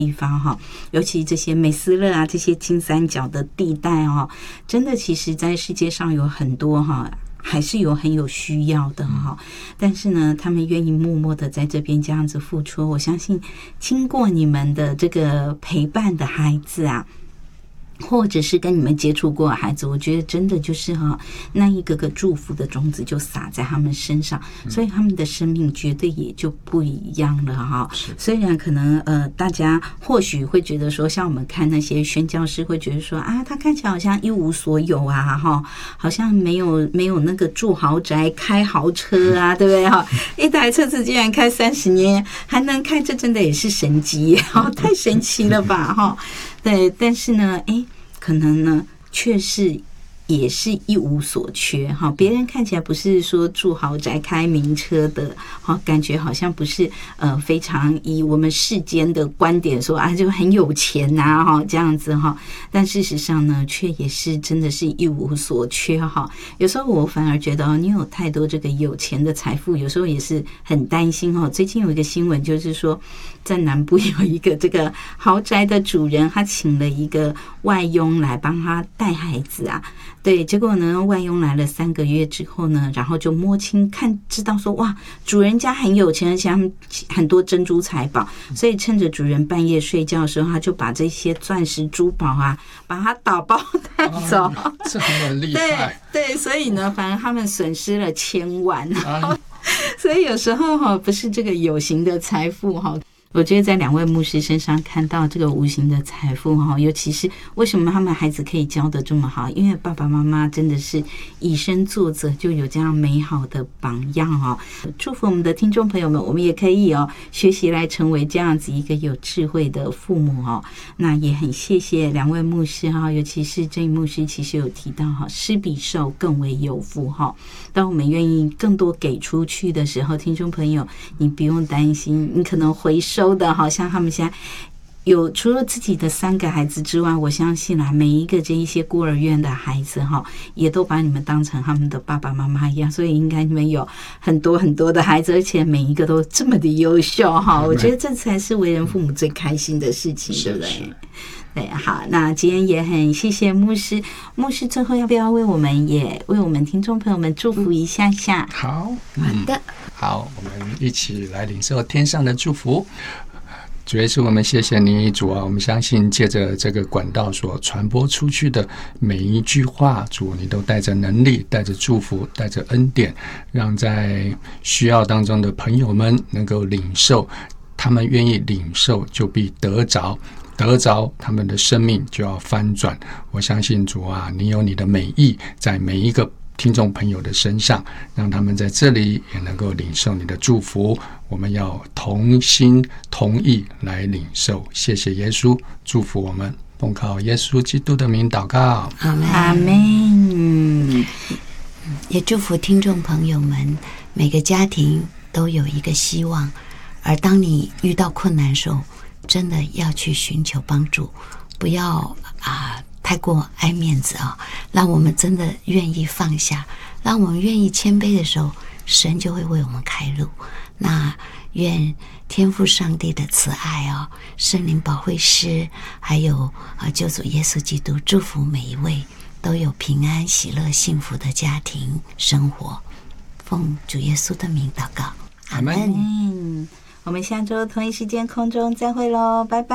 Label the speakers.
Speaker 1: 地方哈，尤其这些美斯乐啊，这些金三角的地带哈，真的其实在世界上有很多哈。还是有很有需要的哈，但是呢，他们愿意默默的在这边这样子付出。我相信，经过你们的这个陪伴的孩子啊，或者是跟你们接触过的孩子，我觉得真的就是那一个个祝福的种子就撒在他们身上，所以他们的生命绝对也就不一样了哈。虽然可能大家或许会觉得说，像我们看那些宣教师会觉得说啊，他看起来好像一无所有啊哈，好像没有那个住豪宅、开豪车啊，对不对哈？一台车子竟然开30年还能开，这真的也是神迹哈，太神奇了吧哈。对，但是呢，可能呢，却是也是一无所缺哈。别人看起来不是说住豪宅、开名车的，感觉好像不是非常以我们世间的观点说啊，就很有钱呐哈这样子哈。但事实上呢，却也是真的是一无所缺哈。有时候我反而觉得你有太多这个有钱的财富，有时候也是很担心哈。最近有一个新闻就是说，在南部有一个这个豪宅的主人，他请了一个外佣来帮他带孩子啊。对，结果呢，外佣来了3个月之后呢，然后就摸清知道说哇，主人家很有钱，而且他们很多珍珠财宝，所以趁着主人半夜睡觉的时候，他就把这些钻石珠宝啊，把它打包带走。
Speaker 2: 这很厉害。
Speaker 1: 对，所以呢，反正他们损失了千万。所以有时候不是这个有形的财富我觉得在2位牧师身上看到这个无形的财富尤其是为什么他们孩子可以教得这么好，因为爸爸妈妈真的是以身作则，就有这样美好的榜样祝福我们的听众朋友们，我们也可以学习来成为这样子一个有智慧的父母那也很谢谢2位牧师尤其是这一牧师其实有提到施比受更为有福当我们愿意更多给出去的时候，听众朋友你不用担心，你可能回收的好像他们现在有除了自己的3个孩子之外，我相信每一个这一些孤儿院的孩子也都把你们当成他们的爸爸妈妈一样，所以应该你们有很多很多的孩子，而且每一个都这么的优秀我觉得这才是为人父母最开心的事情，对不对？对，好，那今天也很谢谢牧师最后要不要为我们听众朋友们祝福一下下？
Speaker 2: 好
Speaker 1: 的，
Speaker 2: 好，我们一起来领受天上的祝福。主耶稣，我们谢谢你，主啊，我们相信借着这个管道所传播出去的每一句话，主你都带着能力，带着祝福，带着恩典，让在需要当中的朋友们能够领受，他们愿意领受就必得着他们的生命就要翻转。我相信主啊，你有你的美意在每一个听众朋友的身上，让他们在这里也能够领受你的祝福。我们要同心同意来领受。谢谢耶稣，祝福我们，奉靠耶稣基督的名祷告，
Speaker 1: 阿们。
Speaker 3: 也祝福听众朋友们，每个家庭都有一个希望，而当你遇到困难的时候，真的要去寻求帮助，不要太过爱面子让我们真的愿意放下，让我们愿意谦卑的时候，神就会为我们开路。那愿天父上帝的慈爱圣灵保惠师还有救主耶稣基督祝福每一位都有平安喜乐幸福的家庭生活。奉主耶稣的名祷告，
Speaker 2: 阿们。
Speaker 1: 我们下周同一时间空中再会咯，拜拜。